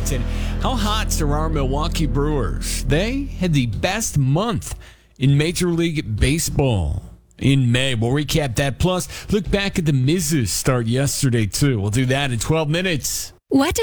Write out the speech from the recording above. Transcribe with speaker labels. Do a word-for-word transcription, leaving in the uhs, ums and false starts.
Speaker 1: Washington. How hot are our Milwaukee Brewers? They had the best month in Major League Baseball in May. We'll recap that. Plus, look back at the Miz's start yesterday, too. We'll do that in twelve minutes.
Speaker 2: What